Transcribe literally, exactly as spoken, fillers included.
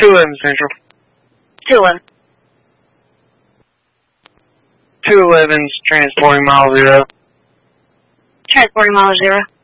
two eleven Central. two eleven. two eleven's transporting mile zero. Transporting mile zero.